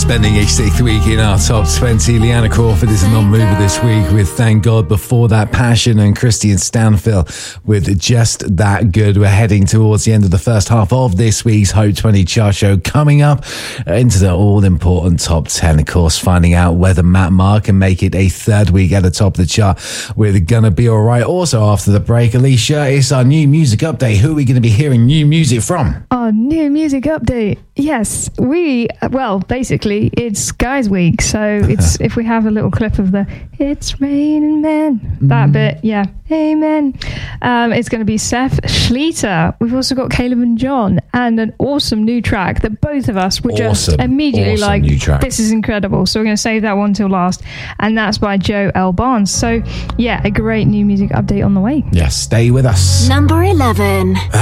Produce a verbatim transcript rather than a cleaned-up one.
Spending a sixth week in our top twenty. Leanna Crawford is a non-mover this week with Thank God. Before that, Passion and Christian Stanfill with Just That Good. We're heading towards the end of the first half of this week's Hope twenty chart show. Coming up into the all-important top ten, of course, finding out whether Matt Maher can make it a third week at the top of the chart with Gonna Be Alright. Also after the break, Alicia, it's our new music update. Who are we going to be hearing new music from? Our new music update. Yes, we, well, basically, it's Guys Week. So it's if we have a little clip of the It's Raining Men, that mm. bit, yeah, amen. Um, it's going to be Seth Schleter. We've also got Caleb and John, and an awesome new track that both of us were just awesome. immediately awesome like, this is incredible. So we're going to save that one till last. And that's by Joe L. Barnes. So, yeah, a great new music update on the way. Yes, stay with us. Number eleven.